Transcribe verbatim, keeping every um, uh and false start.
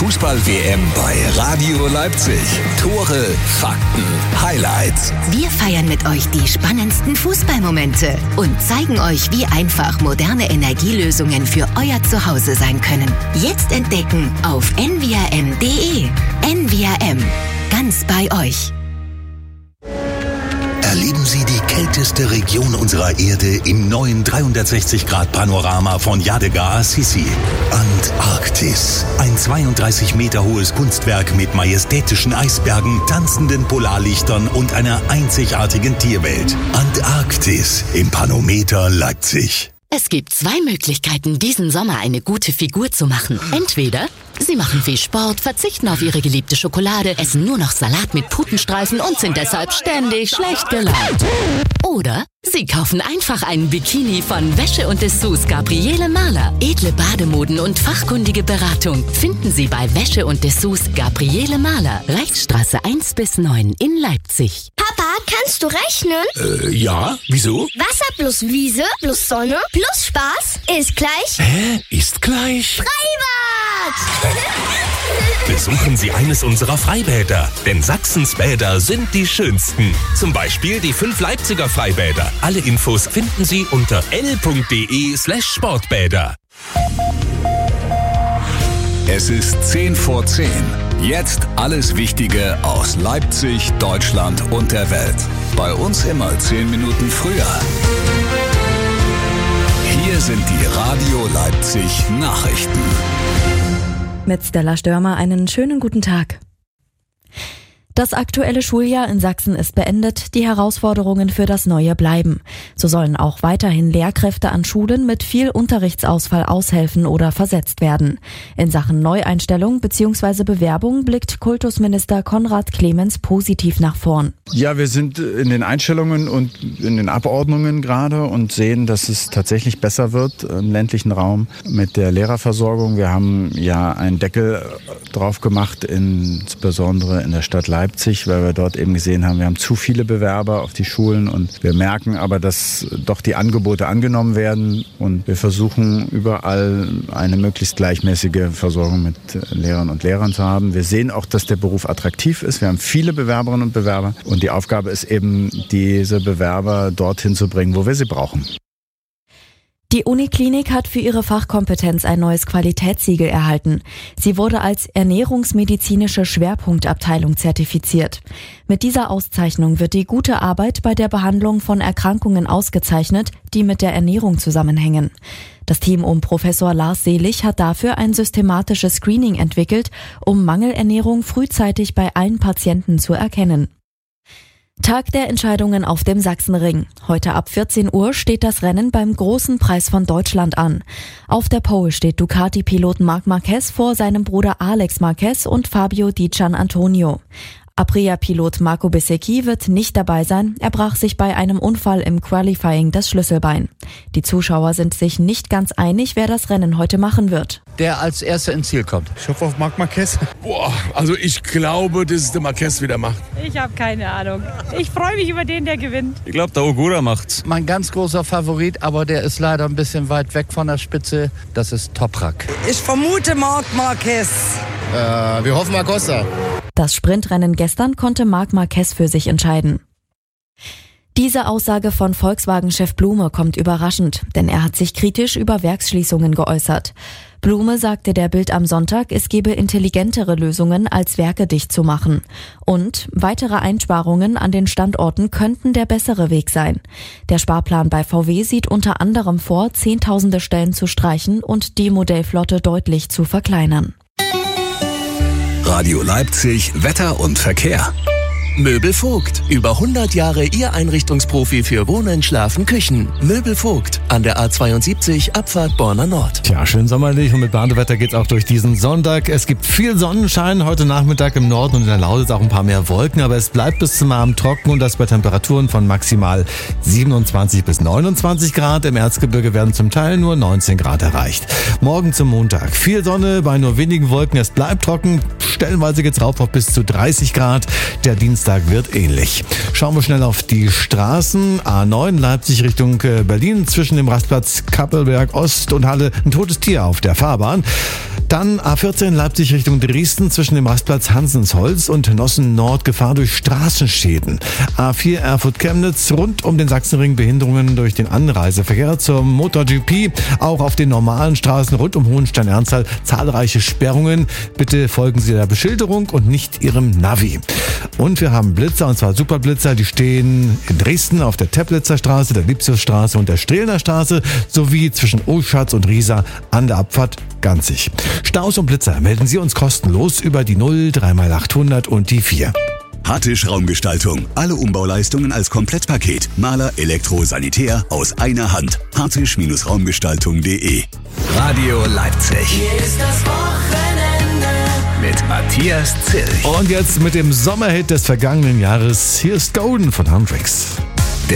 Fußball-W M bei Radio Leipzig. Tore, Fakten, Highlights. Wir feiern mit euch die spannendsten Fußballmomente und zeigen euch, wie einfach moderne Energielösungen für euer Zuhause sein können. Jetzt entdecken auf n v r m punkt d e. N V R M. Ganz bei euch. Erleben Sie die kälteste Region unserer Erde im neuen dreihundertsechzig Grad Panorama von Yadega Assisi. Antarktis. Ein zweiunddreißig Meter hohes Kunstwerk mit majestätischen Eisbergen, tanzenden Polarlichtern und einer einzigartigen Tierwelt. Antarktis im Panometer Leipzig. Es gibt zwei Möglichkeiten, diesen Sommer eine gute Figur zu machen. Entweder Sie machen viel Sport, verzichten auf Ihre geliebte Schokolade, essen nur noch Salat mit Putenstreifen und sind deshalb ständig schlecht gelaunt. Oder Sie kaufen einfach einen Bikini von Wäsche und Dessous Gabriele Mahler. Edle Bademoden und fachkundige Beratung finden Sie bei Wäsche und Dessous Gabriele Mahler. Reichsstraße eins bis neun in Leipzig. Papa, kannst du rechnen? Äh, ja, wieso? Wasser plus Wiese plus Sonne plus Spaß ist gleich... Hä? Ist gleich... Freibad! Besuchen Sie eines unserer Freibäder, denn Sachsens Bäder sind die schönsten. Zum Beispiel die fünf Leipziger Freibäder. Alle Infos finden Sie unter l punkt d e slash sportbäder. Es ist zehn vor zehn. Jetzt alles Wichtige aus Leipzig, Deutschland und der Welt. Bei uns immer zehn Minuten früher. Hier sind die Radio Leipzig Nachrichten. Mit Stella Störmer einen schönen guten Tag. Das aktuelle Schuljahr in Sachsen ist beendet, die Herausforderungen für das neue bleiben. So sollen auch weiterhin Lehrkräfte an Schulen mit viel Unterrichtsausfall aushelfen oder versetzt werden. In Sachen Neueinstellung bzw. Bewerbung blickt Kultusminister Konrad Clemens positiv nach vorn. Ja, wir sind in den Einstellungen und in den Abordnungen gerade und sehen, dass es tatsächlich besser wird im ländlichen Raum mit der Lehrerversorgung. Wir haben ja einen Deckel drauf gemacht, insbesondere in der Stadt Leipzig. Leipzig, weil wir dort eben gesehen haben, wir haben zu viele Bewerber auf die Schulen und wir merken aber, dass doch die Angebote angenommen werden und wir versuchen überall eine möglichst gleichmäßige Versorgung mit Lehrern und Lehrern zu haben. Wir sehen auch, dass der Beruf attraktiv ist. Wir haben viele Bewerberinnen und Bewerber und die Aufgabe ist eben, diese Bewerber dorthin zu bringen, wo wir sie brauchen. Die Uniklinik hat für ihre Fachkompetenz ein neues Qualitätssiegel erhalten. Sie wurde als ernährungsmedizinische Schwerpunktabteilung zertifiziert. Mit dieser Auszeichnung wird die gute Arbeit bei der Behandlung von Erkrankungen ausgezeichnet, die mit der Ernährung zusammenhängen. Das Team um Professor Lars Selig hat dafür ein systematisches Screening entwickelt, um Mangelernährung frühzeitig bei allen Patienten zu erkennen. Tag der Entscheidungen auf dem Sachsenring. Heute ab vierzehn Uhr steht das Rennen beim Großen Preis von Deutschland an. Auf der Pole steht Ducati-Pilot Marc Marquez vor seinem Bruder Alex Marquez und Fabio Di Gianantonio. Aprilia-Pilot Marco Bezzecchi wird nicht dabei sein. Er brach sich bei einem Unfall im Qualifying das Schlüsselbein. Die Zuschauer sind sich nicht ganz einig, wer das Rennen heute machen wird. Der als Erster ins Ziel kommt. Ich hoffe auf Marc Marquez. Boah, also ich glaube, dass es der Marquez wieder macht. Ich habe keine Ahnung. Ich freue mich über den, der gewinnt. Ich glaube, der Ogura macht's. Mein ganz großer Favorit, aber der ist leider ein bisschen weit weg von der Spitze. Das ist Toprak. Ich vermute Marc Marquez. Äh, wir hoffen Acosta. Das Sprintrennen gestern konnte Marc Marquez für sich entscheiden. Diese Aussage von Volkswagen-Chef Blume kommt überraschend, denn er hat sich kritisch über Werksschließungen geäußert. Blume sagte der Bild am Sonntag, es gebe intelligentere Lösungen, als Werke dicht zu machen. Und weitere Einsparungen an den Standorten könnten der bessere Weg sein. Der Sparplan bei V W sieht unter anderem vor, zehntausende Stellen zu streichen und die Modellflotte deutlich zu verkleinern. Radio Leipzig, Wetter und Verkehr. Möbel Vogt. Über hundert Jahre Ihr Einrichtungsprofi für Wohnen, Schlafen, Küchen. Möbel Vogt. An der A zweiundsiebzig, Abfahrt Borner Nord. Tja, schön sommerlich und mit Badewetter geht's auch durch diesen Sonntag. Es gibt viel Sonnenschein heute Nachmittag im Norden und in der Lausitz auch ein paar mehr Wolken, aber es bleibt bis zum Abend trocken und das bei Temperaturen von maximal siebenundzwanzig bis neunundzwanzig Grad. Im Erzgebirge werden zum Teil nur neunzehn Grad erreicht. Morgen zum Montag. Viel Sonne bei nur wenigen Wolken. Es bleibt trocken. Stellenweise geht's rauf auf bis zu dreißig Grad. Der Dienstag wird ähnlich. Schauen wir schnell auf die Straßen. A neun Leipzig Richtung Berlin zwischen dem Rastplatz Kappelberg Ost und Halle ein totes Tier auf der Fahrbahn. Dann A vierzehn Leipzig Richtung Dresden zwischen dem Rastplatz Hansensholz und Nossen Nord Gefahr durch Straßenschäden. A vier Erfurt Chemnitz rund um den Sachsenring Behinderungen durch den Anreiseverkehr zum MotoGP. Auch auf den normalen Straßen rund um Hohenstein-Ernsthal zahlreiche Sperrungen. Bitte folgen Sie der Beschilderung und nicht Ihrem Navi. Und wir haben Blitzer, und zwar Superblitzer, die stehen in Dresden auf der Teplitzer Straße, der Lipsiusstraße und der Strehlner Straße sowie zwischen Oschatz und Riesa an der Abfahrt Ganzig. Staus und Blitzer melden Sie uns kostenlos über die null drei mal achthundert und die vier. Hattisch Raumgestaltung. Alle Umbauleistungen als Komplettpaket. Maler, Elektro, Sanitär aus einer Hand. hattisch-raumgestaltung punkt de. Radio Leipzig. Hier ist das Wochenende mit Matthias Zilch. Und jetzt mit dem Sommerhit des vergangenen Jahres. Hier ist Golden von Hendrix.